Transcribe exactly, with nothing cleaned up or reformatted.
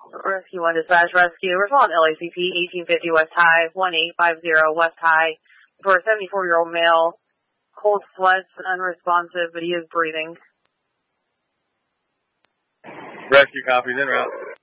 Rescue one dispatch, rescue. Respond L A C P, eighteen fifty West High, one eight five zero West High, for a seventy-four-year-old male, cold sweats, unresponsive, but he is breathing. Rescue copies, en route.